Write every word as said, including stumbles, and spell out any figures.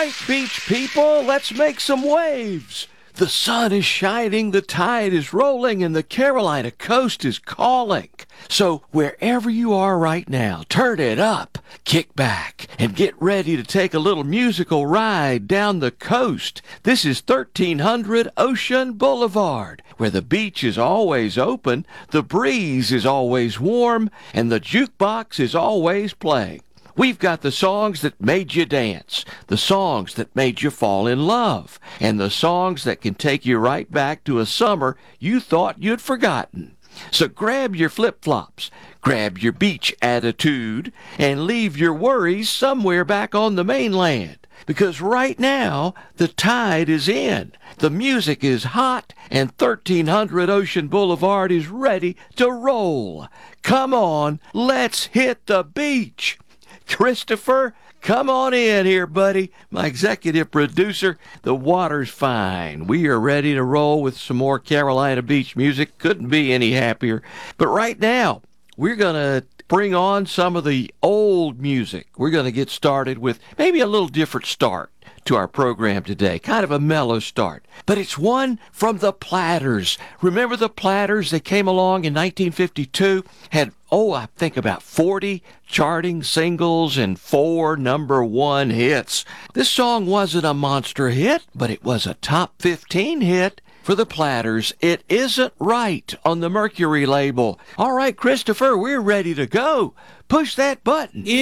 right, beach people, let's make some waves. The sun is shining, the tide is rolling, and the Carolina coast is calling. So wherever you are right now, turn it up, kick back, and get ready to take a little musical ride down the coast. This is thirteen hundred Ocean Boulevard, where the beach is always open, the breeze is always warm, and the jukebox is always playing. We've got the songs that made you dance, the songs that made you fall in love, and the songs that can take you right back to a summer you thought you'd forgotten. So grab your flip-flops, grab your beach attitude, and leave your worries somewhere back on the mainland. Because right now, the tide is in, the music is hot, and thirteen hundred Ocean Boulevard is ready to roll. Come on, let's hit the beach. Christopher, come on in here, buddy. My executive producer, the water's fine. We are ready to roll with some more Carolina Beach music. Couldn't be any happier. But right now, we're going to bring on some of the old music. We're going to get started with maybe a little different start to our program today, kind of a mellow start. But it's one from the Platters. Remember the Platters? They came along in nineteen fifty-two, had, oh, I think about forty charting singles and four number one hits. This song wasn't a monster hit, but it was a top fifteen hit for the Platters. It Isn't Right on the Mercury label. All right, Christopher, we're ready to go. Push that button.